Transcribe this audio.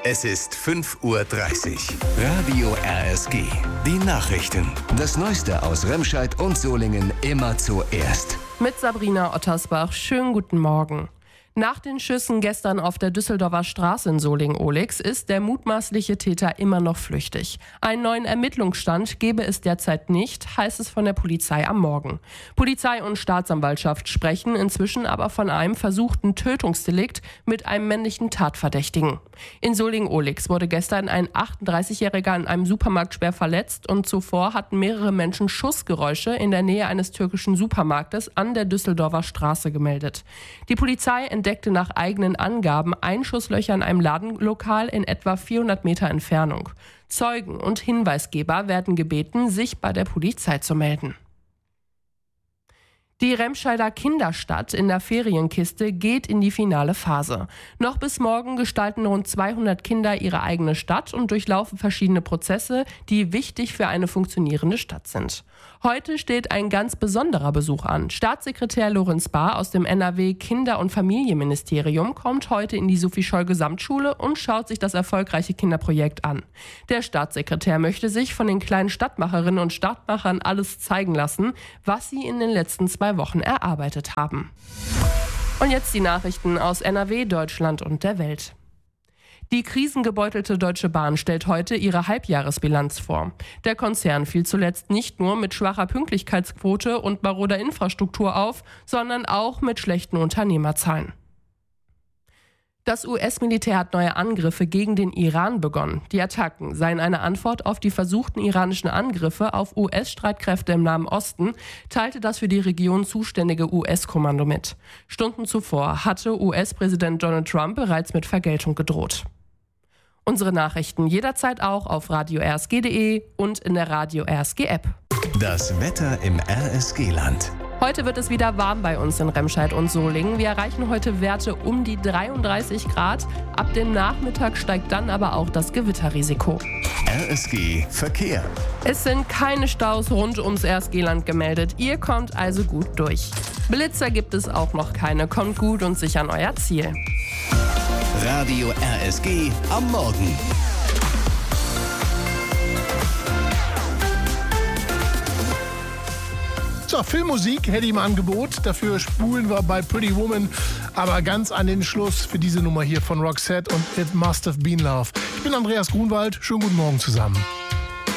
Es ist 5:30 Uhr. Radio RSG. Die Nachrichten. Das Neueste aus Remscheid und Solingen immer zuerst. Mit Sabrina Ottersbach. Schönen guten Morgen. Nach den Schüssen gestern auf der Düsseldorfer Straße in Solingen-Ohligs ist der mutmaßliche Täter immer noch flüchtig. Einen neuen Ermittlungsstand gebe es derzeit nicht, heißt es von der Polizei am Morgen. Polizei und Staatsanwaltschaft sprechen inzwischen aber von einem versuchten Tötungsdelikt mit einem männlichen Tatverdächtigen. In Solingen-Ohligs wurde gestern ein 38-Jähriger in einem Supermarkt schwer verletzt und zuvor hatten mehrere Menschen Schussgeräusche in der Nähe eines türkischen Supermarktes an der Düsseldorfer Straße gemeldet. Die Polizei entdeckte nach eigenen Angaben Einschusslöcher in einem Ladenlokal in etwa 400 Meter Entfernung. Zeugen und Hinweisgeber werden gebeten, sich bei der Polizei zu melden. Die Remscheider Kinderstadt in der Ferienkiste geht in die finale Phase. Noch bis morgen gestalten rund 200 Kinder ihre eigene Stadt und durchlaufen verschiedene Prozesse, die wichtig für eine funktionierende Stadt sind. Heute steht ein ganz besonderer Besuch an. Staatssekretär Lorenz Bahr aus dem NRW Kinder- und Familienministerium kommt heute in die Sophie-Scholl-Gesamtschule und schaut sich das erfolgreiche Kinderprojekt an. Der Staatssekretär möchte sich von den kleinen Stadtmacherinnen und Stadtmachern alles zeigen lassen, was sie in den letzten 2 Wochen erarbeitet haben. Und jetzt die Nachrichten aus NRW, Deutschland und der Welt. Die krisengebeutelte Deutsche Bahn stellt heute ihre Halbjahresbilanz vor. Der Konzern fiel zuletzt nicht nur mit schwacher Pünktlichkeitsquote und maroder Infrastruktur auf, sondern auch mit schlechten Unternehmerzahlen. Das US-Militär hat neue Angriffe gegen den Iran begonnen. Die Attacken seien eine Antwort auf die versuchten iranischen Angriffe auf US-Streitkräfte im Nahen Osten, teilte das für die Region zuständige US-Kommando mit. Stunden zuvor hatte US-Präsident Donald Trump bereits mit Vergeltung gedroht. Unsere Nachrichten jederzeit auch auf radio-rsg.de und in der Radio RSG-App. Das Wetter im RSG-Land. Heute wird es wieder warm bei uns in Remscheid und Solingen. Wir erreichen heute Werte um die 33 Grad. Ab dem Nachmittag steigt dann aber auch das Gewitterrisiko. RSG Verkehr. Es sind keine Staus rund ums RSG-Land gemeldet. Ihr kommt also gut durch. Blitzer gibt es auch noch keine. Kommt gut und sicher an euer Ziel. Radio RSG am Morgen. So, Filmmusik hätte ich im Angebot. Dafür spulen wir bei Pretty Woman. Aber ganz an den Schluss für diese Nummer hier von Roxette und It Must Have Been Love. Ich bin Andreas Grunwald. Schönen guten Morgen zusammen.